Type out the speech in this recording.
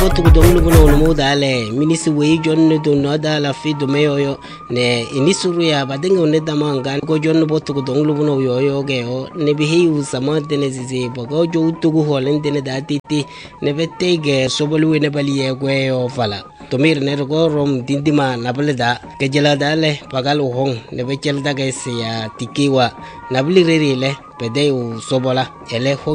Botu donglu bono mo dale minisi we jonne do no dala fi do meyo ne inisuru ya badenga ne damanga ko jonne botu donglu bono yo ge o ne bihi usama dene zizi bogo jo utugu holen dene datiti ne vetege sobolu ne baliye gwe o fala to mir ne go rom dindima nableda ke jela dale pagal hong ne bechel daga ya tikiwa nabli rere le pede u sobola ele